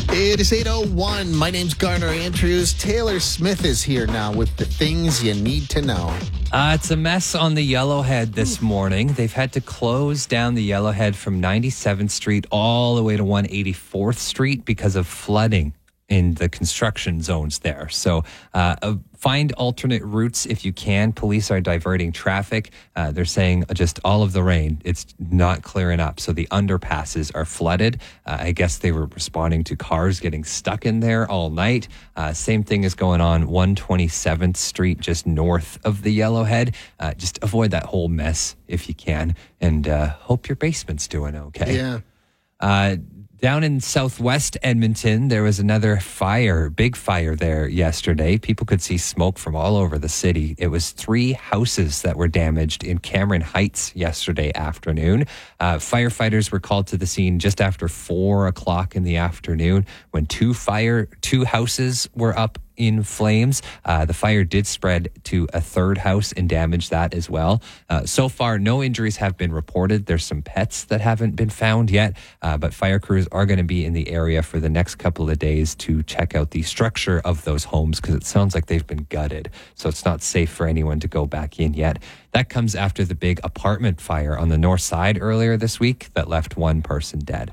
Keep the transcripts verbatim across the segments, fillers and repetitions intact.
It is eight oh one. My name's Garner Andrews. Taylor Smith is here now with the things you need to know. Uh, it's a mess on the Yellowhead this morning. They've had to close down the Yellowhead from ninety-seventh Street all the way to one hundred eighty-fourth Street because of flooding in the construction zones there. So uh, uh, find alternate routes if you can. Police are diverting traffic. Uh, they're saying just all of the rain, it's not clearing up. So the underpasses are flooded. Uh, I guess they were responding to cars getting stuck in there all night. Uh, same thing is going on one hundred twenty-seventh Street, just north of the Yellowhead. Uh, just avoid that whole mess if you can. And uh, hope your basement's doing okay. Yeah. Uh, Down in southwest Edmonton, there was another fire, big fire there yesterday. People could see smoke from all over the city. It was three houses that were damaged in Cameron Heights yesterday afternoon. Uh, firefighters were called to the scene just after four o'clock in the afternoon when two fire, two houses were up in flames. Uh, the fire did spread to a third house and damaged that as well. Uh, so far, no injuries have been reported. There's some pets that haven't been found yet, uh, but fire crews are going to be in the area for the next couple of days to check out the structure of those homes because it sounds like they've been gutted. So it's not safe for anyone to go back in yet. That comes after the big apartment fire on the north side earlier this week that left one person dead.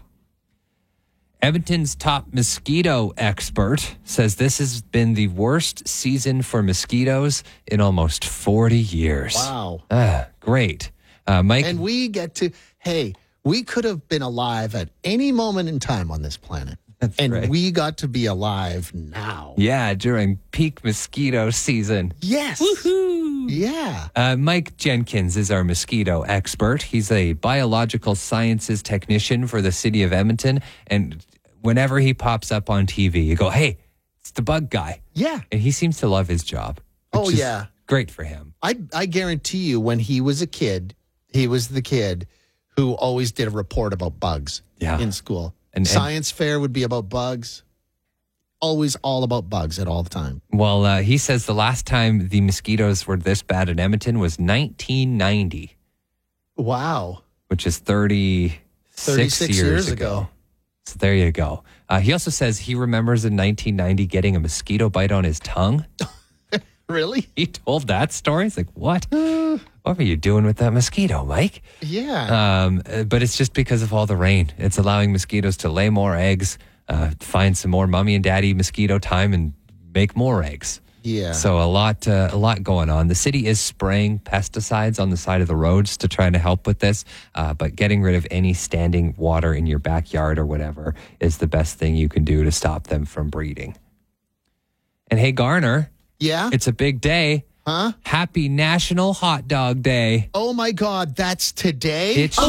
Edmonton's top mosquito expert says this has been the worst season for mosquitoes in almost forty years. Wow. Ah, great. Uh, Mike. And we get to, hey, we could have been alive at any moment in time on this planet. That's and right. we got to be alive now. Yeah, during peak mosquito season. Yes. Woohoo! Yeah. Uh, Mike Jenkins is our mosquito expert. He's a biological sciences technician for the city of Edmonton. And whenever he pops up on T V, you go, hey, it's the bug guy. Yeah. And he seems to love his job. Oh, is yeah. Great for him. I, I guarantee you when he was a kid, he was the kid who always did a report about bugs Yeah. in school. And- and- Science fair would be about bugs. Always all about bugs at all the time. Well, uh, he says the last time the mosquitoes were this bad in Edmonton was nineteen ninety, Wow. which is thirty-six, thirty-six years, years ago. ago. So there you go. Uh, he also says he remembers in nineteen ninety getting a mosquito bite on his tongue. Really? He told that story. He's like, what? What were you doing with that mosquito, Mike? Yeah. Um, uh, but it's just because of all the rain. It's allowing mosquitoes to lay more eggs, uh, find some more mommy and daddy mosquito time, and make more eggs. Yeah. So a lot, uh, a lot going on. The city is spraying pesticides on the side of the roads to try to help with this, uh, but getting rid of any standing water in your backyard or whatever is the best thing you can do to stop them from breeding. And hey, Garner, Yeah? it's a big day. Huh? Happy National Hot Dog Day. Oh, my God. That's today? It's